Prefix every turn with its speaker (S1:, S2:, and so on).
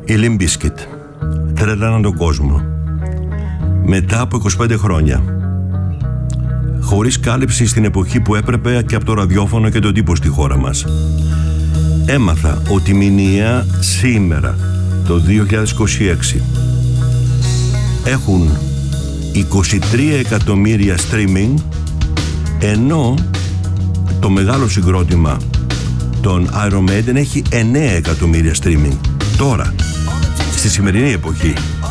S1: Η Limp Bizkit τρέλαναν τον κόσμο μετά από 25 χρόνια, χωρίς κάλυψη στην εποχή που έπρεπε και από το ραδιόφωνο και τον τύπο στη χώρα μας. Έμαθα ότι μηνιαία σήμερα, το 2026, έχουν 23 εκατομμύρια streaming, ενώ το μεγάλο συγκρότημα των Iron Maiden έχει 9 εκατομμύρια streaming. Τώρα, στη σημερινή εποχή,